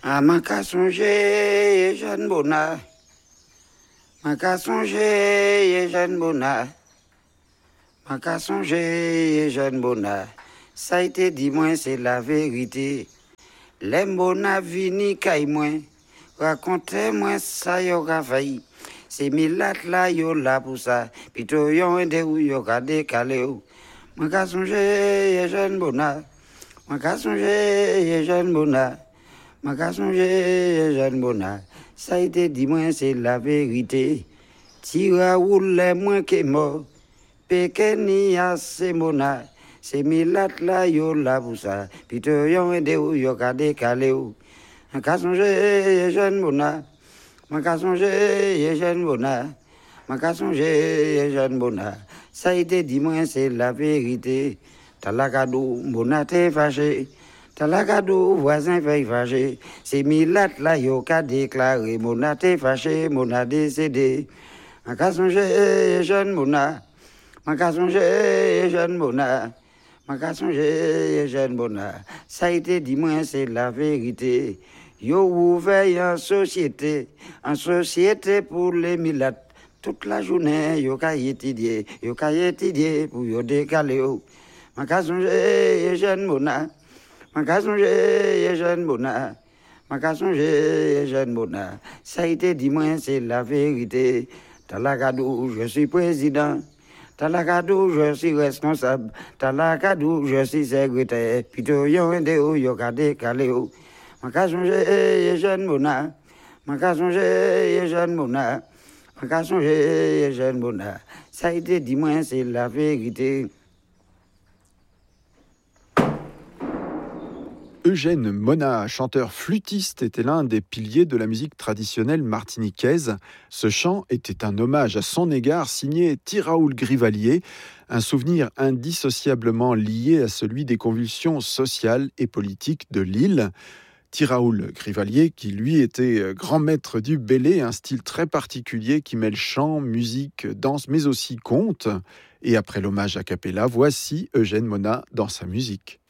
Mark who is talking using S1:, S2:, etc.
S1: Ah, m'a songé, jeune bona. M'a songé, jeune bona. M'a songé, jeune bona. Ça a été dit, moi, c'est la vérité. Les bona vini kay moi. Racontez-moi ça, yo ka failli. C'est milat là, yo là pour ça. Pito yon de ou yo ka décalé ou. M'a songé, jeune bona. M'a songé, jeune bona. M'a songé, jeune bona. Ça a été dit, moi, c'est la vérité. Tira ou les moins que mort. Pekeni a se mona. C'est milat là, yo là pour ça. Pito yon de ou yo ka décalé ou. M'a songé, jeune bona. M'a songé, jeune bona. M'a songé, jeune bona. Ça a été dit, moi, c'est la vérité. Talakadou, bona t'es fâché. Talakadou, voisin fait fâché. C'est milat là, yo ka déclaré. Mona t'es fâché, mona décédé. M'a songé, jeune bona. M'a songé, jeune bona. M'a songé, jeune bona. Ça a été dit, moi, c'est la vérité. Yo ouvert en société pour les milates. Toute la journée, yo ka étudier pour yo décaler. M'a songé, jeune bona. M'a songé, jeune bona. M'a songé, jeune bona. Ça a été dit, moi, c'est la vérité. Talakadou, je suis président. Talakadou, je suis responsable. Talakadou, je suis secrétaire. Pito yon de ou yo ka décalé ou. M'a songé, jeune bona. M'a songé, jeune bona. M'a songé, jeune bona. Ça a été dit, moi, c'est la vérité.
S2: Eugène Mona, chanteur flûtiste, était l'un des piliers de la musique traditionnelle martiniquaise. Ce chant était un hommage à son égard signé Tiraoul Grivalier, un souvenir indissociablement lié à celui des convulsions sociales et politiques de l'île. Tiraoul Grivalier, qui lui était grand maître du bélé, un style très particulier qui mêle chant, musique, danse, mais aussi conte. Et après l'hommage a cappella, voici Eugène Mona dans sa musique.